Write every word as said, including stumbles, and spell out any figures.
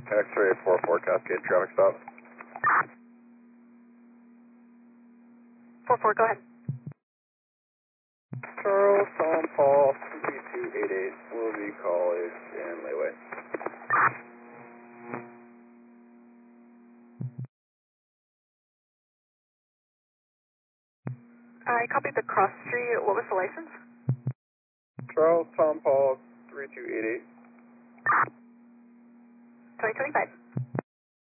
X-ray four four Cascade traffic stop. four four, go ahead. Charles, Tom, Paul, three two eight eight, will be college in Layway. I copied the cross street. What was the license? Charles, Tom, Paul, three two eight eight. twenty twenty-five.